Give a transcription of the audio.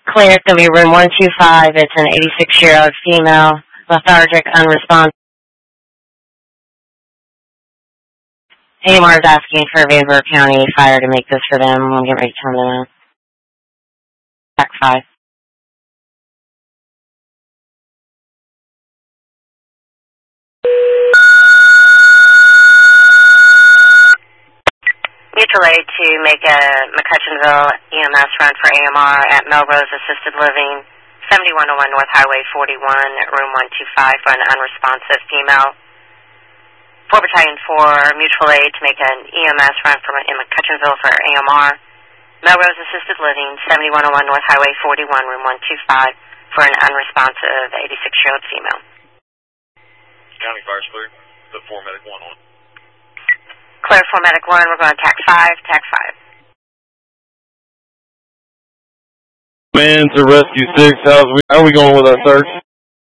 Clear, it's going to be room 125. It's an 86-year-old female, lethargic, unresponsive. AMR is asking for Vancouver County Fire to make this for them. We'll get ready to tell them out. Back 5. Mutual aid to make a McCutcheonville EMS run for AMR at Melrose Assisted Living, 7101 North Highway 41, room 125 for an unresponsive female. 4 Battalion 4 mutual aid to make an EMS run in McCutcheonville for AMR. Melrose Assisted Living, 7101 North Highway 41, room 125 for an unresponsive 86-year-old female. County fire's clear. Put 4 Medic 1 on. Clear 4 Medic 1, we're going to TAC 5, TAC 5. Man to Rescue 6, how are we going with our search?